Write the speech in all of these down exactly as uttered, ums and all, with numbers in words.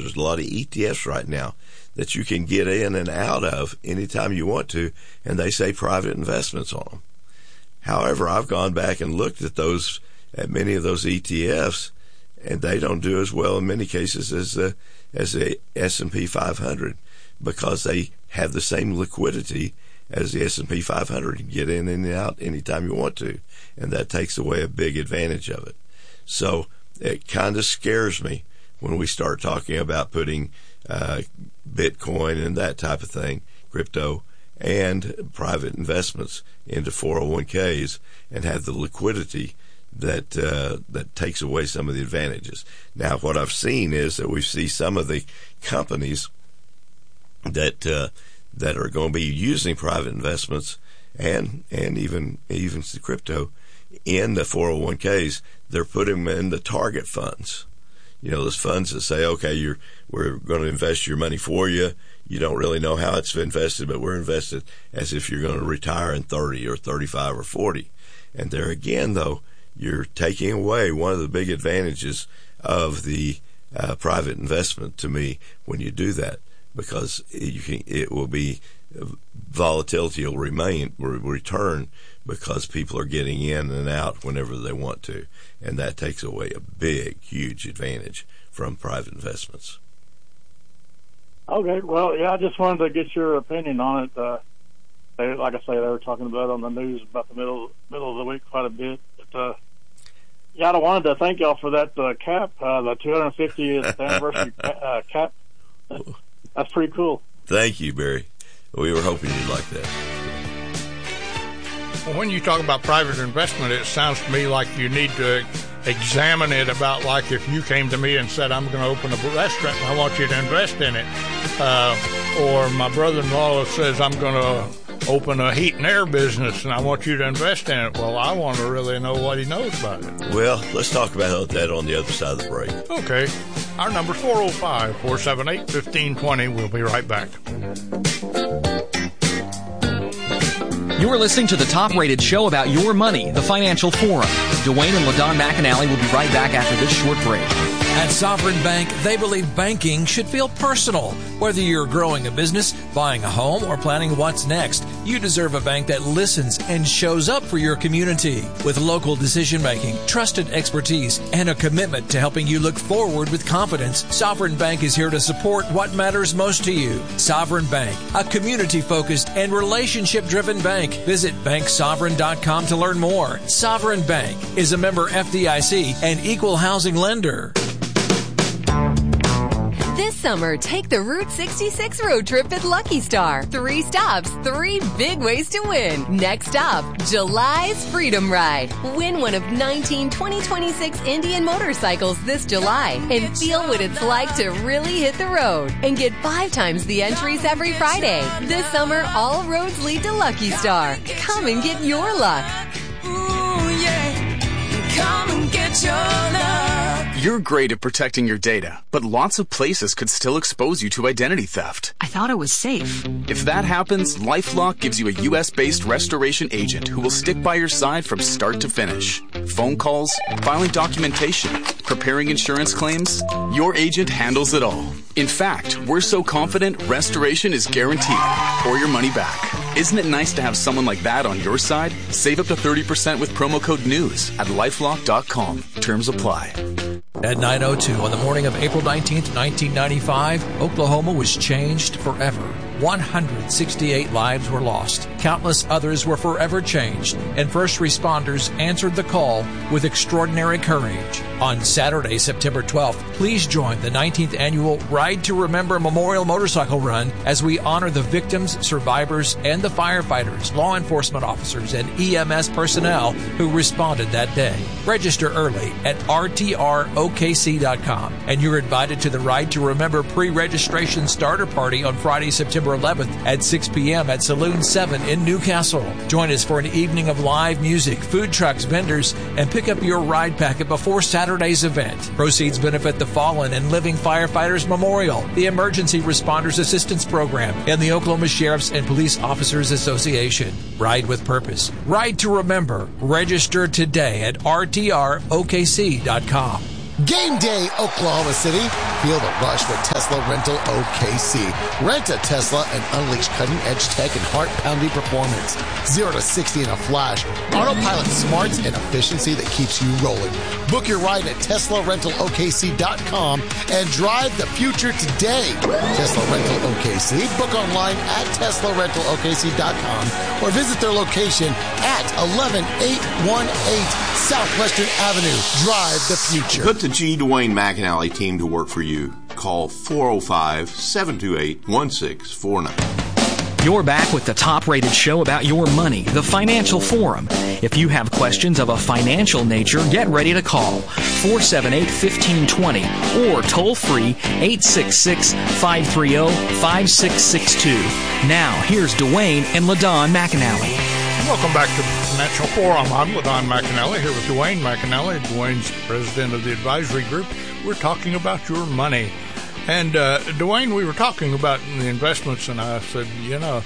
there's a lot of E T Fs right now that you can get in and out of anytime you want to, and they say private investments on them. However, I've gone back and looked at those, at many of those E T Fs, and they don't do as well in many cases as the as the S and P five hundred, because they have the same liquidity as the S and P five hundred. You can get in and out anytime you want to, and that takes away a big advantage of it. So it kind of scares me when we start talking about putting uh, Bitcoin and that type of thing, crypto, and private investments into four oh one k's and have the liquidity that uh, that takes away some of the advantages. Now, what I've seen is that we see some of the companies that uh, that are going to be using private investments and and even even the crypto in the four oh one k's. They're putting them in the target funds. You know, those funds that say, okay, you're we're going to invest your money for you. You don't really know how it's invested, but we're invested as if you're going to retire in thirty or thirty-five or forty. And there again, though, you're taking away one of the big advantages of the uh, private investment to me when you do that, because you can, it will be volatility will remain will return because people are getting in and out whenever they want to, and that takes away a big, huge advantage from private investments. Okay, well, yeah, I just wanted to get your opinion on it. Uh, they, like I say, they were talking about it on the news about the middle middle of the week quite a bit. But, uh, yeah, I wanted to thank y'all for that uh, cap, uh, the two hundred fiftieth anniversary uh, cap. That's pretty cool. Thank you, Barry. We were hoping you'd like that. Well, when you talk about private investment, it sounds to me like you need to examine it about like if you came to me and said, I'm going to open a restaurant and I want you to invest in it. Uh, or my brother-in-law says, I'm going to open a heat and air business and I want you to invest in it. Well, I want to really know what he knows about it. Well, let's talk about that on the other side of the break. Okay. Our number's four oh five, four seven eight, one five two zero. We'll be right back. You are listening to the top-rated show about your money, the Financial Forum. Dwayne and LaDon McAnally will be right back after this short break. At Sovereign Bank, they believe banking should feel personal. Whether you're growing a business, buying a home, or planning what's next, you deserve a bank that listens and shows up for your community. With local decision-making, trusted expertise, and a commitment to helping you look forward with confidence, Sovereign Bank is here to support what matters most to you. Sovereign Bank, a community-focused and relationship-driven bank. Visit bank sovereign dot com to learn more. Sovereign Bank is a member F D I C and equal housing lender. This summer, take the Route sixty-six road trip at Lucky Star. Three stops, three big ways to win. Next stop, July's Freedom Ride. Win one of nineteen twenty twenty-six Indian motorcycles this July and feel what it's like to really hit the road. And get five times the entries every Friday. This summer, all roads lead to Lucky Star. Come and get your luck. Ooh, yeah. Come and get your luck. You're great at protecting your data, but lots of places could still expose you to identity theft. I thought it was safe. If that happens, LifeLock gives you a U S-based restoration agent who will stick by your side from start to finish. Phone calls, filing documentation, preparing insurance claims, your agent handles it all. In fact, we're so confident restoration is guaranteed or your money back. Isn't it nice to have someone like that on your side? Save up to thirty percent with promo code NEWS at lifelock dot com. Terms apply. At nine oh two on the morning of April nineteenth, nineteen ninety-five, Oklahoma was changed forever. one hundred sixty-eight lives were lost. Countless others were forever changed, and first responders answered the call with extraordinary courage. On Saturday, September twelfth, please join the nineteenth annual Ride to Remember Memorial Motorcycle Run as we honor the victims, survivors, and the firefighters, law enforcement officers, and E M S personnel who responded that day. Register early at R T R O K C dot com, and you're invited to the Ride to Remember pre-registration starter party on Friday, September eleventh at six p.m. at Saloon seven in Newcastle. Join us for an evening of live music, food trucks, vendors, and pick up your ride packet before Saturday's event. Proceeds benefit the Fallen and Living Firefighters Memorial, the Emergency Responders Assistance Program, and the Oklahoma Sheriffs and Police Officers Association. Ride with purpose. Ride to Remember. Register today at R T R O K C dot com. Game day, Oklahoma City. Feel the rush with Tesla Rental O K C. Rent a Tesla and unleash cutting-edge tech and heart-pounding performance. zero to sixty in a flash. Autopilot smarts and efficiency that keeps you rolling. Book your ride at Tesla Rental O K C dot com and drive the future today. Tesla Rental O K C. Book online at Tesla Rental O K C dot com or visit their location at eleven eight one eight Southwestern Avenue. Drive the future. Put the G. Dwayne McAnally team to work for you. Call four oh five, seven two eight, one six four nine. You're back with the top-rated show about your money, the Financial Forum. If you have questions of a financial nature, get ready to call four seven eight, one five two zero or toll-free eight six six, five three zero, five six six two. Now, here's Dwayne and LaDon McAnally. Welcome back to the Financial Forum. I'm LaDon McAnally here with Dwayne McAnally. Dwayne's president of the advisory group. We're talking about your money. And, uh, Dwayne, we were talking about the investments, and I said, you know,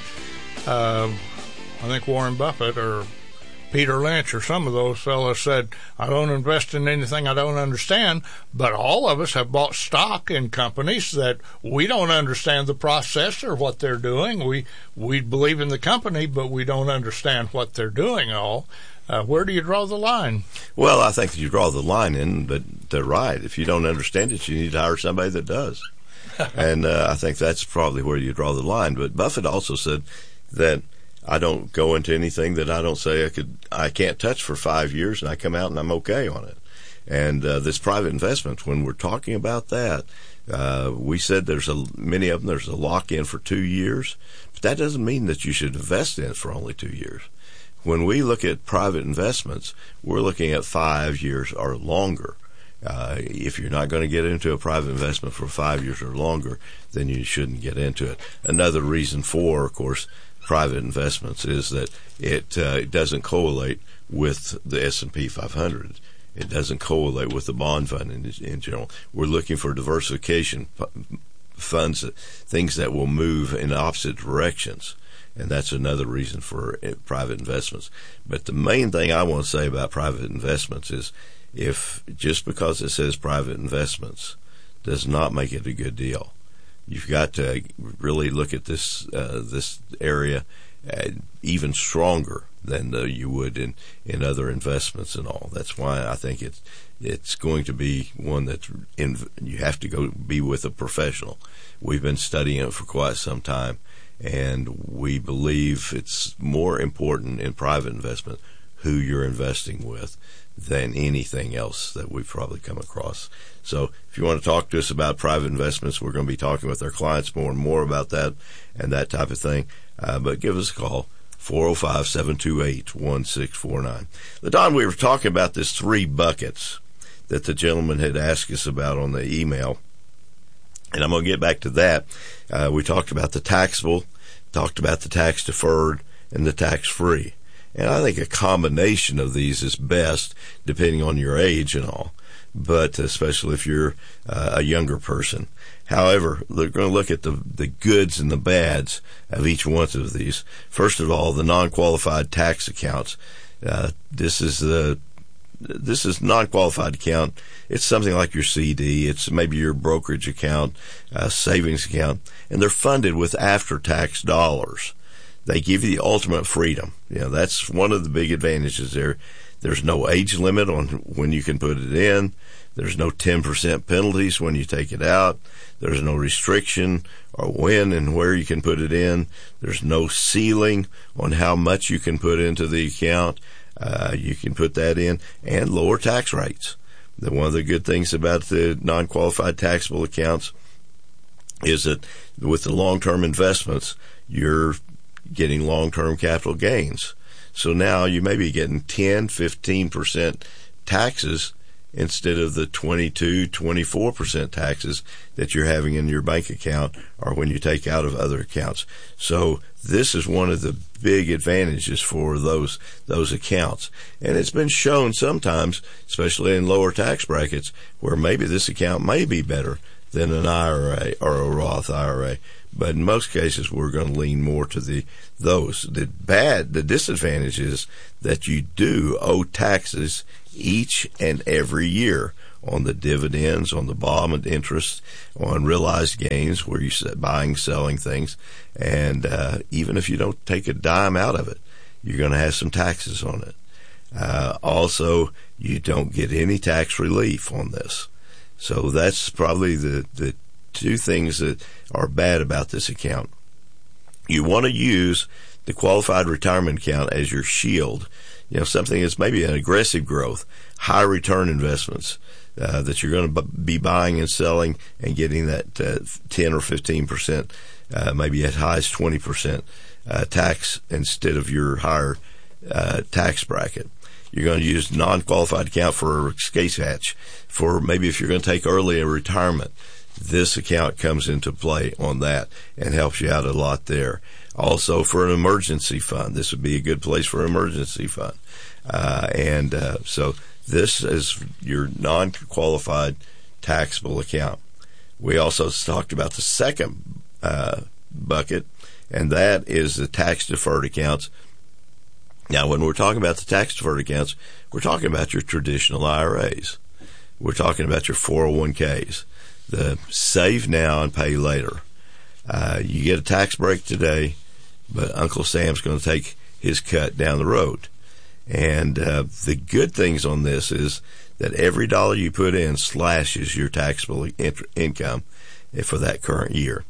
uh, I think Warren Buffett or Peter Lynch or some of those fellows said, I don't invest in anything I don't understand, but all of us have bought stock in companies that we don't understand the process or what they're doing. We we believe in the company, but we don't understand what they're doing all. Uh, where do you draw the line? Well, I think you draw the line in, but they're right. If you don't understand it, you need to hire somebody that does. and uh, I think that's probably where you draw the line. But Buffett also said that I don't go into anything that I don't say I could, I can't touch for five years, and I come out and I'm okay on it. And uh, this private investment, when we're talking about that, uh, we said there's a many of them. There's a lock-in for two years, but that doesn't mean that you should invest in it for only two years. When we look at private investments, we're looking at five years or longer. Uh, if you're not going to get into a private investment for five years or longer, then you shouldn't get into it. Another reason for, of course, private investments is that it, uh, it doesn't correlate with the S and P five hundred. It doesn't correlate with the bond fund in, in general. We're looking for diversification funds, things that will move in opposite directions. And that's another reason for private investments. But the main thing I want to say about private investments is if just because it says private investments does not make it a good deal. You've got to really look at this uh, this area uh, even stronger than uh, you would in, in other investments and all. That's why I think it's it's going to be one that you have to go be with a professional. We've been studying it for quite some time. And we believe it's more important in private investment who you're investing with than anything else that we've probably come across. So if you want to talk to us about private investments, we're going to be talking with our clients more and more about that and that type of thing. Uh, but give us a call, four oh five, seven two eight, one six four nine. LaDon, we were talking about this three buckets that the gentleman had asked us about on the email. And I'm going to get back to that. Uh, we talked about the taxable, talked about the tax deferred, and the tax free. And I think a combination of these is best, depending on your age and all, but especially if you're uh, a younger person. However, we're going to look at the, the goods and the bads of each one of these. First of all, the non-qualified tax accounts. Uh, this is the This is non-qualified account. It's something like your C D. It's maybe your brokerage account, uh, savings account, and they're funded with after-tax dollars. They give you the ultimate freedom. You know, that's one of the big advantages there. There's no age limit on when you can put it in. There's no ten percent penalties when you take it out. There's no restriction or when and where you can put it in. There's no ceiling on how much you can put into the account. Uh, you can put that in, and lower tax rates. The, one of the good things about the non-qualified taxable accounts is that with the long-term investments, you're getting long-term capital gains. So now you may be getting ten, fifteen percent taxes instead of the twenty-two, twenty-four percent taxes that you're having in your bank account or when you take out of other accounts. So this is one of the big advantages for those those accounts. And it's been shown sometimes, especially in lower tax brackets, where maybe this account may be better than an I R A or a Roth I R A. But in most cases, we're going to lean more to the those. The bad, the disadvantage is that you do owe taxes each and every year on the dividends, on the bond interest, on realized gains where you're buying, selling things. And uh, even if you don't take a dime out of it, you're going to have some taxes on it. Uh, also, you don't get any tax relief on this. So that's probably the, the two things that are bad about this account. You want to use the qualified retirement account as your shield. You know, something that's maybe an aggressive growth, high return investments uh, that you're going to b- be buying and selling and getting that uh, ten or fifteen percent, uh, maybe as high as twenty percent uh, tax instead of your higher uh, tax bracket. You're going to use non-qualified account for case hatch, for maybe if you're going to take early a retirement. This account comes into play on that and helps you out a lot there. Also, for an emergency fund, this would be a good place for an emergency fund. Uh, and uh, so this is your non-qualified taxable account. We also talked about the second uh, bucket, and that is the tax-deferred accounts. Now, when we're talking about the tax-deferred accounts, we're talking about your traditional I R As. We're talking about your four oh one k's, the save now and pay later. Uh, you get a tax break today, but Uncle Sam's going to take his cut down the road. And uh, the good things on this is that every dollar you put in slashes your taxable in- income for that current year.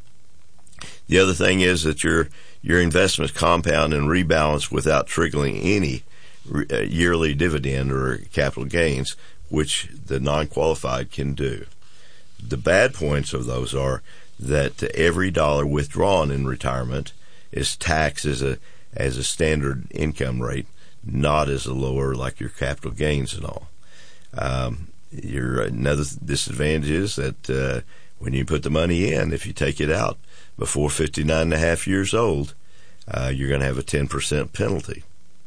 The other thing is that your your investments compound and rebalance without triggering any re- uh, yearly dividend or capital gains, which the non-qualified can do. The bad points of those are that every dollar withdrawn in retirement is taxed as a as a standard income rate, not as a lower like your capital gains and all. Um, your another disadvantage is that uh, when you put the money in, if you take it out before fifty-nine and a half years old, uh, you're going to have a ten percent penalty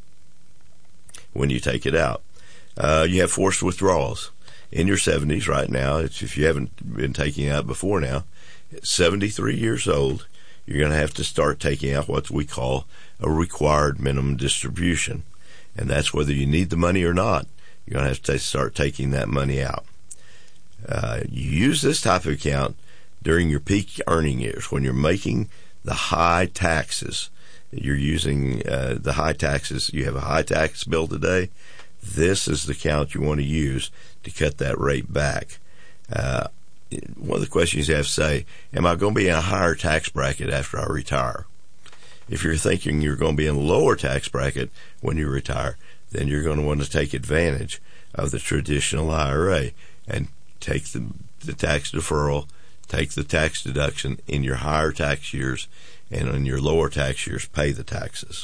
when you take it out. Uh, you have forced withdrawals in your seventies right now. It's, if you haven't been taking it out before now, at seventy-three years old, you're going to have to start taking out what we call a required minimum distribution. And that's whether you need the money or not. You're going to have to start taking that money out. Uh, you use this type of account during your peak earning years when you're making the high taxes. You're using uh, the high taxes. You have a high tax bill today. This is the account you want to use to cut that rate back. Uh, one of the questions you have to say, am I going to be in a higher tax bracket after I retire? If you're thinking you're going to be in a lower tax bracket when you retire, then you're going to want to take advantage of the traditional I R A and take the, the tax deferral, take the tax deduction in your higher tax years, and in your lower tax years, pay the taxes.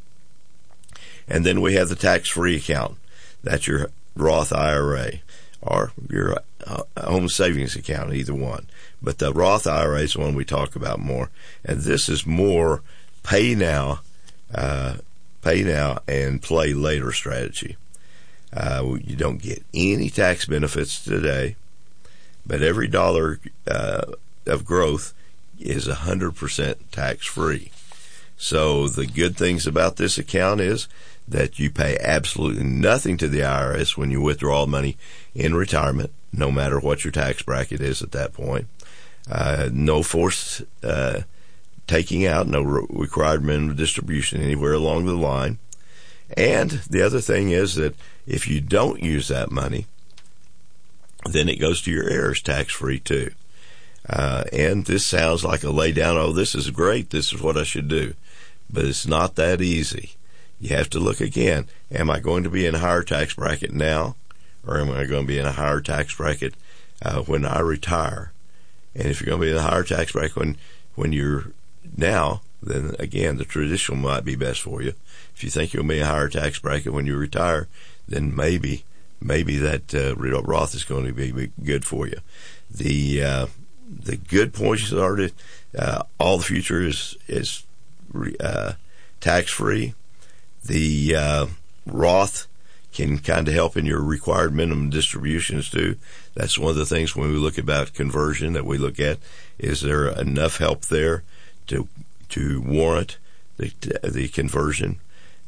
And then we have the tax-free account. That's your Roth I R A or your uh, home savings account, either one. But the Roth I R A is the one we talk about more. And this is more pay now, uh, pay now and play later strategy. Uh, you don't get any tax benefits today, but every dollar uh, of growth is one hundred percent tax-free. So the good things about this account is that you pay absolutely nothing to the I R S when you withdraw money in retirement, no matter what your tax bracket is at that point. Uh, no forced uh, taking out, no re- required minimum distribution anywhere along the line. And the other thing is that if you don't use that money, then it goes to your heirs tax-free too. Uh, and this sounds like a lay down, oh, this is great, this is what I should do. But it's not that easy. You have to look again. Am I going to be in a higher tax bracket now, or am I going to be in a higher tax bracket uh, when I retire? And if you're going to be in a higher tax bracket when, when you're now, then again, the traditional might be best for you. If you think you'll be in a higher tax bracket when you retire, then maybe maybe that uh, Roth is going to be good for you. The uh, the good points are that uh, all the future is is uh, tax free. The uh, Roth can kind of help in your required minimum distributions too. That's one of the things when we look about conversion that we look at. Is there enough help there to to warrant the the conversion?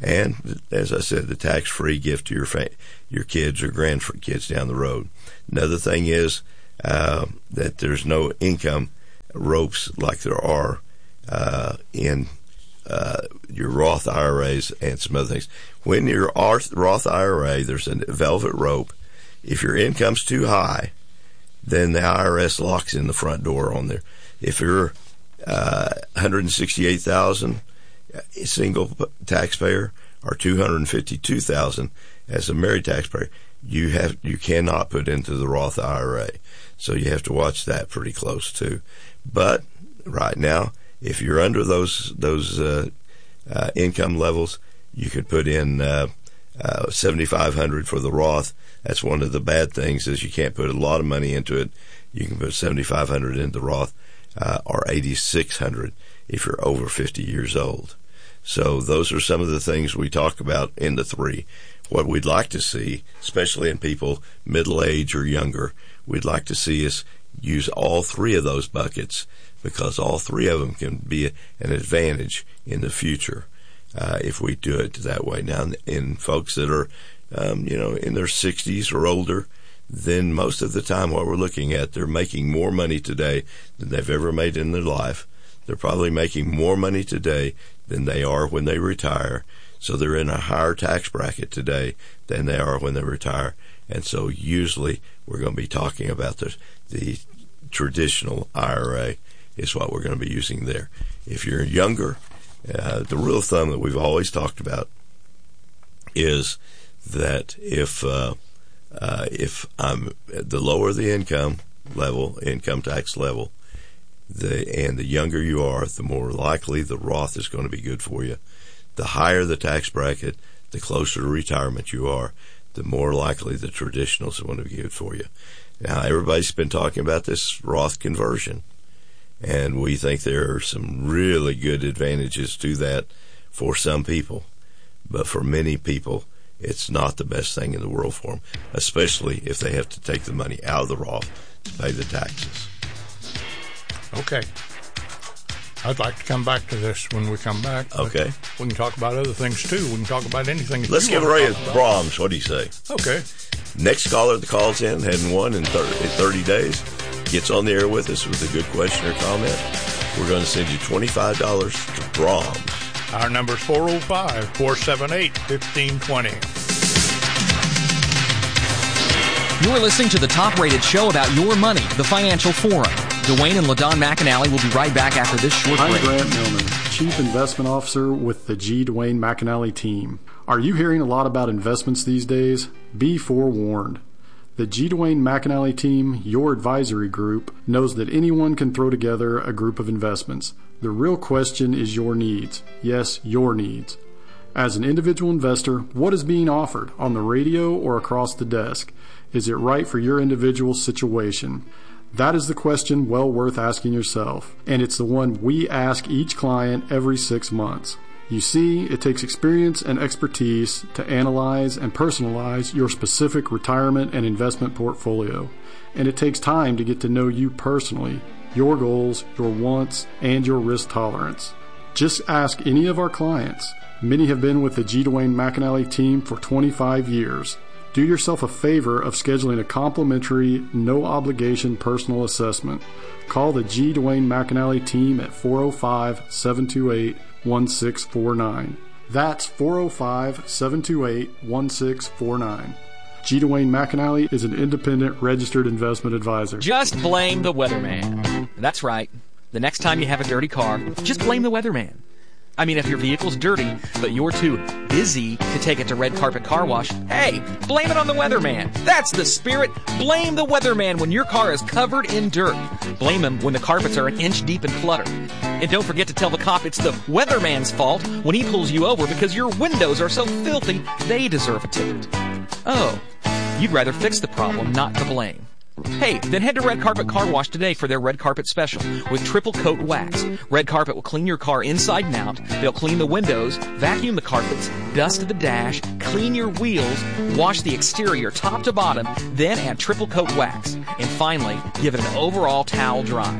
And as I said, the tax-free gift to your fa- your kids or grandkids down the road. Another thing is uh, that there's no income ropes like there are uh, in uh, your Roth I R As and some other things. When your Roth I R A, there's a velvet rope. If your income's too high, then the I R S locks in the front door on there. If you're uh, one hundred sixty-eight thousand dollars a single taxpayer or two hundred fifty-two thousand dollars as a married taxpayer, you have you cannot put into the Roth I R A. So you have to watch that pretty close too. But right now, if you're under those those uh, uh, income levels, you could put in uh, uh, seventy-five hundred dollars for the Roth. That's one of the bad things is you can't put a lot of money into it. You can put seventy-five hundred dollars into Roth uh, or eighty-six hundred dollars if you're over fifty years old. So those are some of the things we talk about in the three. What we'd like to see, especially in people middle age or younger, we'd like to see us use all three of those buckets because all three of them can be an advantage in the future uh, if we do it that way. Now, in folks that are, um, you know, in their sixties or older, then most of the time what we're looking at, they're making more money today than they've ever made in their life. They're probably making more money today than they are when they retire. So they're in a higher tax bracket today than they are when they retire. And so usually we're going to be talking about the, the traditional I R A is what we're going to be using there. If you're younger, uh, the rule of thumb that we've always talked about is that if uh, uh, if I'm the lower the income level, income tax level, the and the younger you are, the more likely the Roth is going to be good for you. The higher the tax bracket, the closer to retirement you are, the more likely the traditionals are going to be good for you. Now, everybody's been talking about this Roth conversion, and we think there are some really good advantages to that for some people. But for many people, it's not the best thing in the world for them, especially if they have to take the money out of the Roth to pay the taxes. Okay. I'd like to come back to this when we come back. Okay. We can talk about other things, too. We can talk about anything. Let's give Ray a Brahms. What do you say? Okay. Next caller that calls in, hadn't won in thirty days, gets on the air with us with a good question or comment, we're going to send you twenty-five dollars to Brahms. Our number is four oh five, four seven eight, one five two zero. You're listening to the top-rated show about your money, the Financial Forum. Dwayne and LaDon McAnally will be right back after this short break. I'm Grant Millman, Chief Investment Officer with the G. Dwayne McAnally team. Are you hearing a lot about investments these days? Be forewarned. The G. Dwayne McAnally team, your advisory group, knows that anyone can throw together a group of investments. The real question is your needs. Yes, your needs. As an individual investor, what is being offered on the radio or across the desk? Is it right for your individual situation? That is the question well worth asking yourself, and it's the one we ask each client every six months. You see, it takes experience and expertise to analyze and personalize your specific retirement and investment portfolio, and it takes time to get to know you personally, your goals, your wants, and your risk tolerance. Just ask any of our clients. Many have been with the G. Dwayne McAnally team for twenty-five years. Do yourself a favor of scheduling a complimentary, no-obligation personal assessment. Call the G. Dwayne McAnally team at four oh five, seven two eight, one six four nine. That's four oh five, seven two eight, one six four nine. G. Dwayne McAnally is an independent registered investment advisor. Just blame the weatherman. That's right. The next time you have a dirty car, just blame the weatherman. I mean, if your vehicle's dirty, but you're too busy to take it to Red Carpet Car Wash, hey, blame it on the weatherman. That's the spirit. Blame the weatherman when your car is covered in dirt. Blame him when the carpets are an inch deep in clutter. And don't forget to tell the cop it's the weatherman's fault when he pulls you over because your windows are so filthy they deserve a ticket. Oh, you'd rather fix the problem, not to blame. Hey, then head to Red Carpet Car Wash today for their Red Carpet Special with triple coat wax. Red Carpet will clean your car inside and out. They'll clean the windows, vacuum the carpets, dust the dash, clean your wheels, wash the exterior top to bottom, then add triple coat wax. And finally, give it an overall towel dry.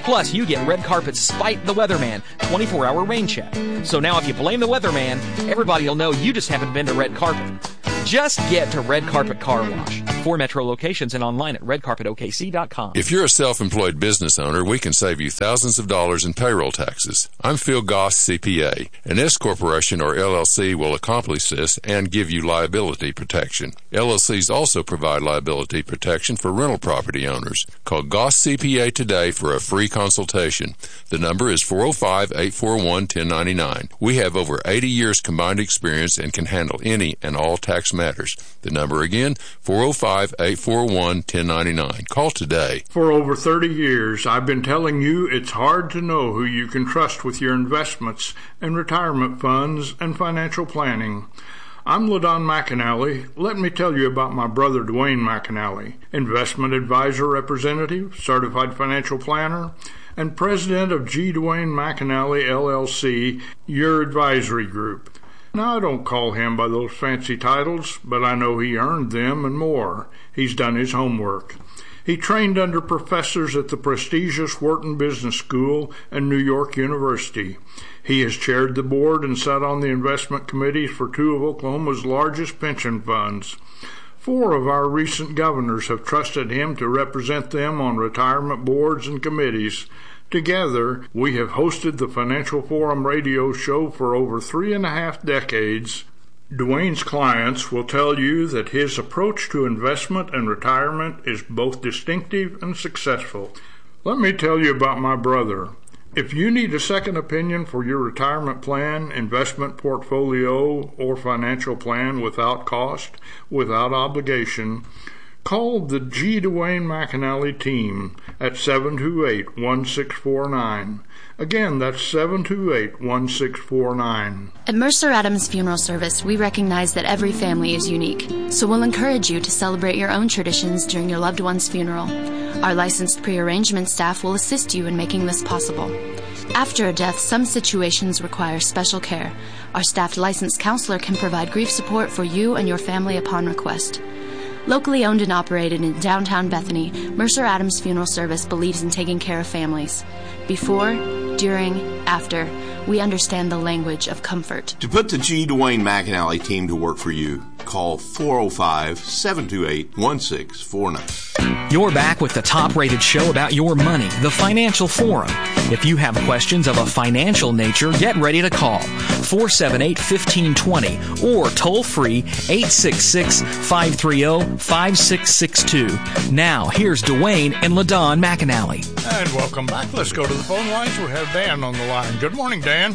Plus, you get Red Carpet's Spite the Weatherman twenty-four hour rain check. So now if you blame the weatherman, everybody will know you just haven't been to Red Carpet. Just get to Red Carpet Car Wash. Four metro locations and online at red carpet o k c dot com. If you're a self-employed business owner, we can save you thousands of dollars in payroll taxes. I'm Phil Goss, C P A. An S corporation or L L C will accomplish this and give you liability protection. L L Cs also provide liability protection for rental property owners. Call Goss C P A today for a free consultation. The number is four oh five, eight four one, one oh nine nine. We have over eighty years combined experience and can handle any and all tax matters. The number again, four oh five, eight four one, one oh nine nine. Call today. For over thirty years, I've been telling you it's hard to know who you can trust with your investments and retirement funds and financial planning. I'm LaDon McAnally. Let me tell you about my brother Dwayne McAnally, investment advisor representative, certified financial planner, and president of G. Dwayne McAnally, L L C, your advisory group. Now, I don't call him by those fancy titles, but I know he earned them and more. He's done his homework. He trained under professors at the prestigious Wharton Business School and New York University. He has chaired the board and sat on the investment committees for two of Oklahoma's largest pension funds. Four of our recent governors have trusted him to represent them on retirement boards and committees. Together, we have hosted the Financial Forum radio show for over three and a half decades. Dwayne's clients will tell you that his approach to investment and retirement is both distinctive and successful. Let me tell you about my brother. If you need a second opinion for your retirement plan, investment portfolio, or financial plan without cost, without obligation, call the G. Dwayne McAnally team at seven two eight, one six four nine. Again, that's seven two eight, one six four nine. At Mercer Adams Funeral Service, we recognize that every family is unique, so we'll encourage you to celebrate your own traditions during your loved one's funeral. Our licensed pre-arrangement staff will assist you in making this possible. After a death, some situations require special care. Our staffed licensed counselor can provide grief support for you and your family upon request. Locally owned and operated in downtown Bethany, Mercer Adams Funeral Service believes in taking care of families. Before, during, after, we understand the language of comfort. To put the G. Dwayne McAnally team to work for you, call four oh five, seven two eight, one six four nine. You're back with the top-rated show about your money, the Financial Forum. If you have questions of a financial nature, get ready to call four seven eight, one five two zero or toll-free eight six six, five three zero, five six six two. Now, here's Dwayne and LaDon McAnally. And welcome back. Let's go to the phone lines. We have Dan on the line. Good morning, Dan.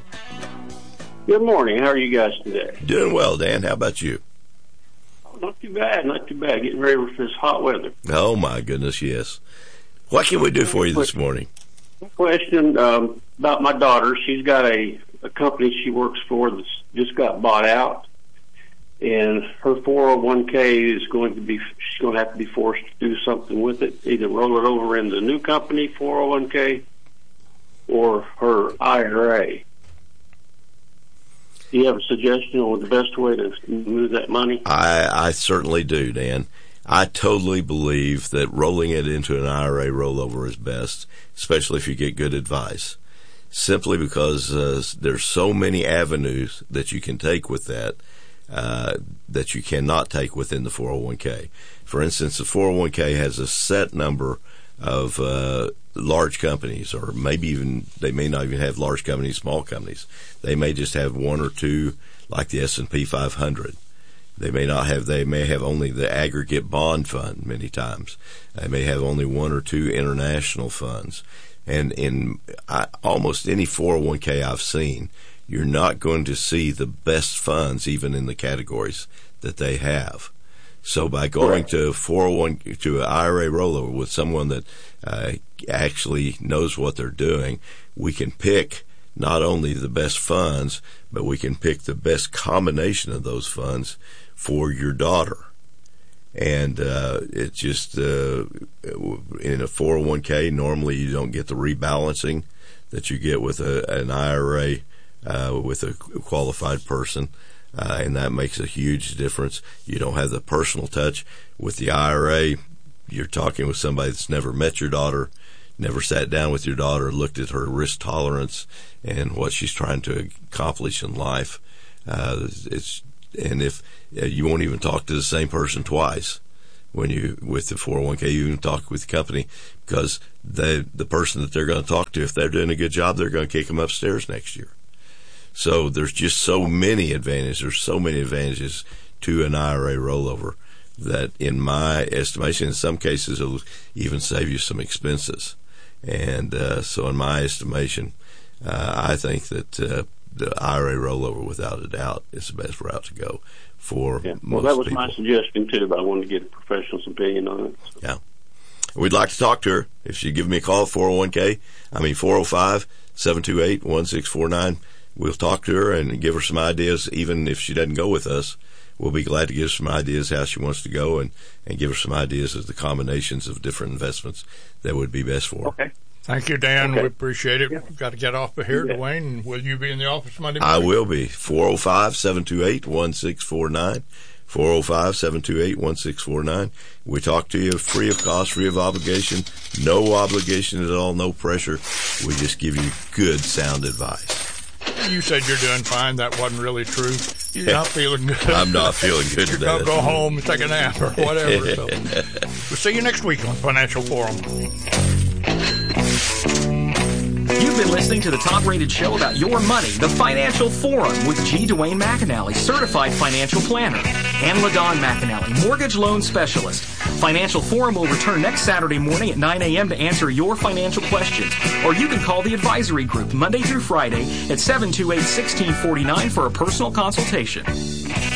Good morning. How are you guys today? Doing well, Dan. How about you? Oh, not too bad. Not too bad. Getting ready for this hot weather. Oh, my goodness, yes. What can we do for you this morning? Question um, about my daughter. She's got a, a company she works for that's just got bought out, and her four oh one k is going to be, she's going to have to be forced to do something with it, either roll it over in the new company four oh one k or her I R A. Do you have a suggestion on the best way to move that money? I, I certainly do, Dan. I totally believe that rolling it into an I R A rollover is best, especially if you get good advice, simply because uh, there's so many avenues that you can take with that uh, that you cannot take within the four oh one k. For instance, the four oh one k has a set number of uh, large companies, or maybe even they may not even have large companies, small companies. They may just have one or two, like the S and P five hundred. They may not have, they may have only the aggregate bond fund many times. They may have only one or two international funds. And in I, almost any four oh one k I've seen, you're not going to see the best funds even in the categories that they have. So by going Correct. to four oh one to an I R A rollover with someone that uh, actually knows what they're doing, we can pick not only the best funds, but we can pick the best combination of those funds for your daughter. And uh, it's just uh, in a four oh one k, normally you don't get the rebalancing that you get with a, an I R A uh, with a qualified person. Uh, and that makes a huge difference. You don't have the personal touch. With the I R A, you're talking with somebody that's never met your daughter, never sat down with your daughter, looked at her risk tolerance and what she's trying to accomplish in life. Uh, it's and if uh, you won't even talk to the same person twice when you with the four oh one k, you even talk with the company, because they, the person that they're going to talk to, if they're doing a good job, they're going to kick them upstairs next year. So there's just so many advantages. There's so many advantages to an I R A rollover that, in my estimation, in some cases, it'll even save you some expenses. And uh, so in my estimation, uh, I think that uh, the I R A rollover, without a doubt, is the best route to go for yeah. most Well, that was people. my suggestion, too, but I wanted to get a professional's opinion on it. So. Yeah. We'd like to talk to her. If she'd give me a call, four oh one k, I mean four oh five, seven two eight, one six four nine, we'll talk to her and give her some ideas. Even if she doesn't go with us, we'll be glad to give her some ideas how she wants to go, and, and give her some ideas of the combinations of different investments that would be best for her. Okay. Thank you, Dan. Okay. We appreciate it. Yeah. We've got to get off of here, Yeah. Dwayne. Will you be in the office Monday I morning? will be. four oh five, seven two eight, one six four nine. four oh five, seven two eight, one six four nine. We talk to you free of cost, free of obligation, no obligation at all, no pressure. We just give you good, sound advice. You said you're doing fine. That wasn't really true. You're not feeling good. I'm not feeling good You're today. going to go home and take a nap or whatever. So. We'll see you next week on Financial Forum. You've been listening to the top-rated show about your money, The Financial Forum, with G. Dwayne McAnally, certified financial planner, and LaDon McAnally, mortgage loan specialist. Financial Forum will return next Saturday morning at nine a.m. to answer your financial questions. Or you can call the advisory group Monday through Friday at seven two eight, one six four nine for a personal consultation.